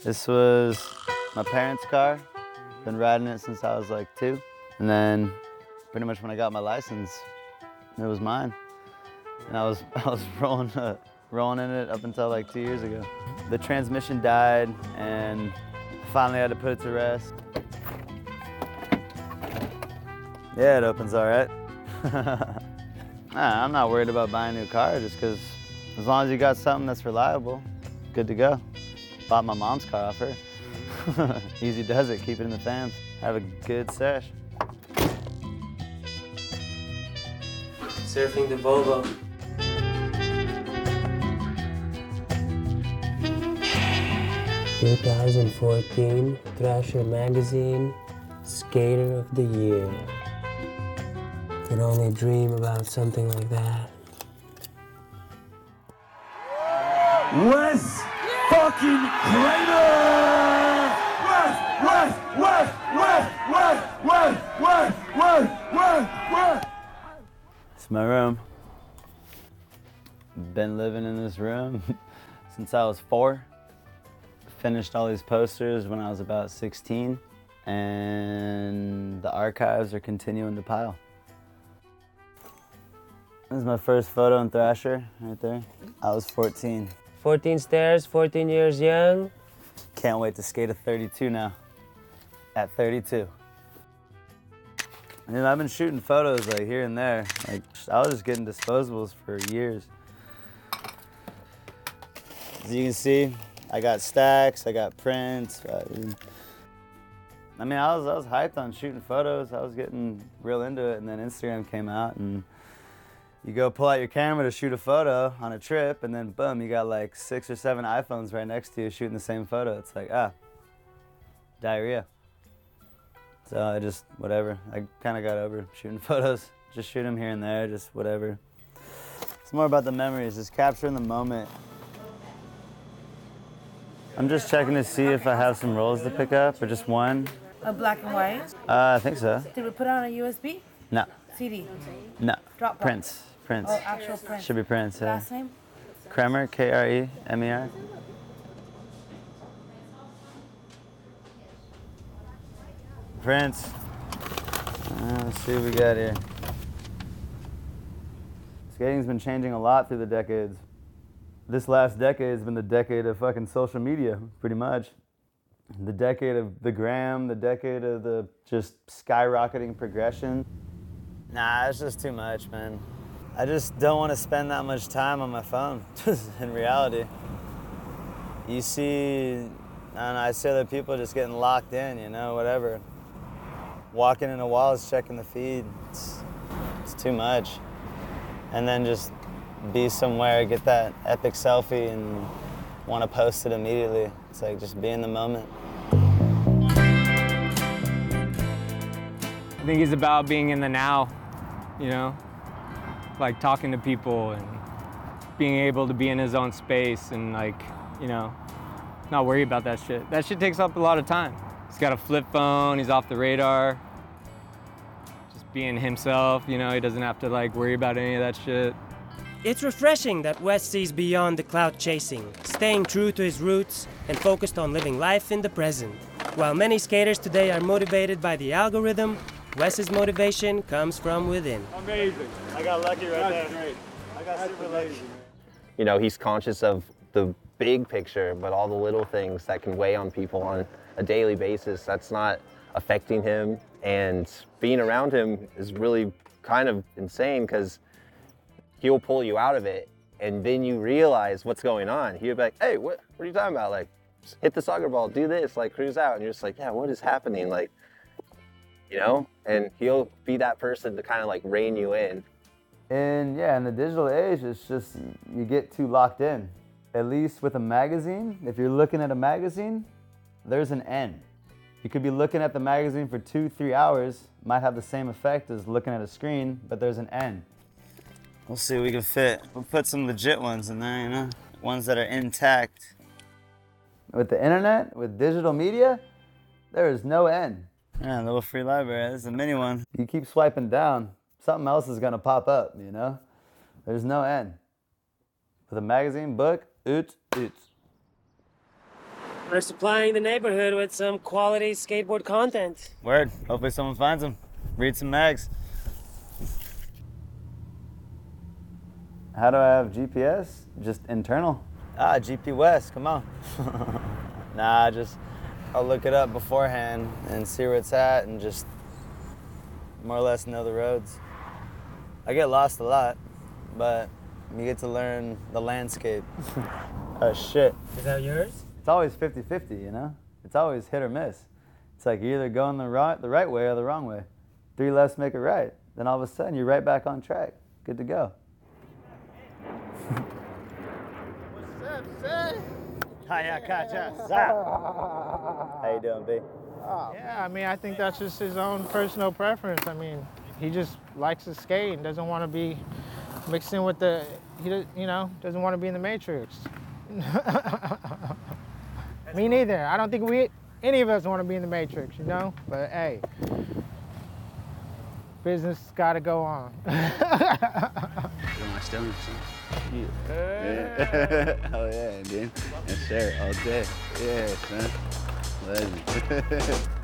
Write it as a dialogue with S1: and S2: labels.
S1: This was my parents' car. Been riding it since I was like 2. And then pretty much when I got my license, it was mine. And I was rolling in it up until like 2 years ago. The transmission died and finally had to put it to rest. Yeah, it opens all right. Nah, I'm not worried about buying a new car just because as long as you got something that's reliable, good to go. Bought my mom's car off her. Easy does it, keep it in the fans. Have a good sesh.
S2: Surfing the Volvo. "2014 Thrasher Magazine Skater of the Year. Could only dream about something like that."
S3: Wes fucking Kramer! Wes!
S1: It's my room. Been living in this room since I was 4. Finished all these posters when I was about 16, and the archives are continuing to pile. This is my first photo in Thrasher, right there. I was 14.
S2: 14 stairs, 14 years young.
S1: Can't wait to skate a 32 now, at 32. And I've been shooting photos like here and there. Like I was just getting disposables for years. As you can see, I got stacks, I got prints. I mean, I was hyped on shooting photos. I was getting real into it, and then Instagram came out, and you go pull out your camera to shoot a photo on a trip, and then boom, you got like 6 or 7 iPhones right next to you shooting the same photo. It's like, diarrhea. So I just, whatever. I kind of got over shooting photos. Just shoot them here and there, just whatever. It's more about the memories, just capturing the moment. I'm just checking to see if I have some rolls to pick up, or just one.
S4: A black and white?
S1: I think so.
S4: Did we put it on a USB?
S1: No.
S4: CD?
S1: No.
S4: Dropbox?
S1: Prince.
S4: Oh, actual Prince.
S1: Should be Prince, yeah.
S4: Last name?
S1: Kremer, K-R-E-M-E-R. Prince. Let's see what we got here. Skating's been changing a lot through the decades. This last decade has been the decade of fucking social media, pretty much. The decade of the gram, the decade of the just skyrocketing progression. Nah, it's just too much, man. I just don't want to spend that much time on my phone, in reality. You see, I don't know, I see other people just getting locked in, you know, whatever. Walking into walls, checking the feed, it's too much. And then just be somewhere, get that epic selfie and want to post it immediately. It's like just be in the moment.
S5: I think it's about being in the now, you know? Like talking to people and being able to be in his own space and like, you know, not worry about that shit. That shit takes up a lot of time. He's got a flip phone, he's off the radar. Just being himself, you know, he doesn't have to like worry about any of that shit.
S2: It's refreshing that Wes sees beyond the clout chasing, staying true to his roots and focused on living life in the present. While many skaters today are motivated by the algorithm, Wes's motivation comes from within.
S3: Amazing.
S1: I got lucky right there.
S3: That's great.
S1: I got super lucky.
S6: You know, he's conscious of the big picture, but all the little things that can weigh on people on a daily basis, that's not affecting him. And being around him is really kind of insane because he'll pull you out of it and then you realize what's going on. He'll be like, hey, what are you talking about? Like, hit the soccer ball, do this, like cruise out. And you're just like, yeah, what is happening? Like, you know? And he'll be that person to kind of like rein you in.
S1: And yeah, in the digital age, it's just, you get too locked in. At least with a magazine, if you're looking at a magazine, there's an end. You could be looking at the magazine for 2-3 hours, might have the same effect as looking at a screen, but there's an end. We'll see what we can fit. We'll put some legit ones in there, you know? Ones that are intact. With the internet, with digital media, there is no end. Yeah, a little free library. This is a mini one. You keep swiping down, something else is gonna pop up, you know? There's no end. With a magazine, book, oots.
S2: We're supplying the neighborhood with some quality skateboard content.
S1: Word. Hopefully someone finds them. Read some mags. How do I have GPS? Just internal. GP West, come on. Nah, I'll look it up beforehand and see where it's at and just more or less know the roads. I get lost a lot, but you get to learn the landscape. Oh shit.
S2: Is that yours?
S1: It's always 50-50, you know? It's always hit or miss. It's like you're either going the right way or the wrong way. 3 lefts make it right. Then all of a sudden you're right back on track. Good to go.
S7: What's up, son?
S1: How you doing, B?
S7: Yeah, I mean, I think that's just his own personal preference. I mean, he just likes to skate and doesn't want to be mixed in with doesn't want to be in the Matrix. Me neither. I don't think any of us want to be in the Matrix, you know? But hey, business got to go on.
S8: My stomach, son. Yeah. Oh yeah, dude. Yes, sir. All day. Yeah, son. Legend.